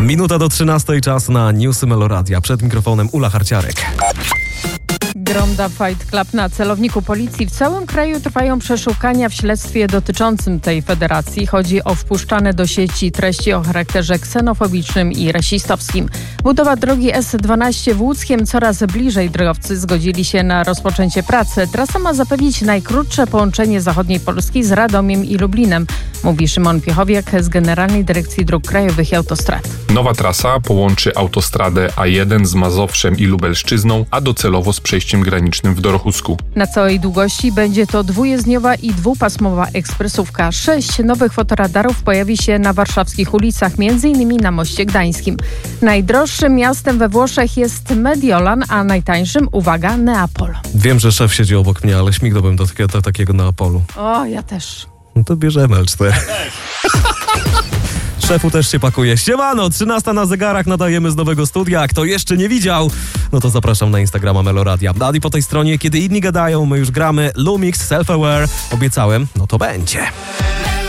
Minuta do 13, czas na newsy Meloradia. Przed mikrofonem Ula Harciarek. Gronda Fight Club na celowniku policji. W całym kraju trwają przeszukania w śledztwie dotyczącym tej federacji. Chodzi o wpuszczane do sieci treści o charakterze ksenofobicznym i rasistowskim. Budowa drogi S12 w Łódzkiem coraz bliżej. Drogowcy zgodzili się na rozpoczęcie pracy. Trasa ma zapewnić najkrótsze połączenie zachodniej Polski z Radomiem i Lublinem, mówi Szymon Piechowiak z Generalnej Dyrekcji Dróg Krajowych i Autostrad. Nowa trasa połączy autostradę A1 z Mazowszem i Lubelszczyzną, a docelowo z przejściem granicznym w Dorochusku. Na całej długości będzie to dwujezdniowa i dwupasmowa ekspresówka. 6 nowych fotoradarów pojawi się na warszawskich ulicach, m.in. na Moście Gdańskim. Najdroższym miastem we Włoszech jest Mediolan, a najtańszym, uwaga, Neapol. Wiem, że szef siedzi obok mnie, ale śmignąłbym do takiego Neapolu. O, ja też. No to bierzemy L4. Szefu też się pakuje. Siemano, 13 na zegarach, nadajemy z nowego studia. A kto jeszcze nie widział, no to zapraszam na Instagrama Meloradia. I po tej stronie, kiedy inni gadają, my już gramy. Lumix, Self Aware. Obiecałem, no to będzie.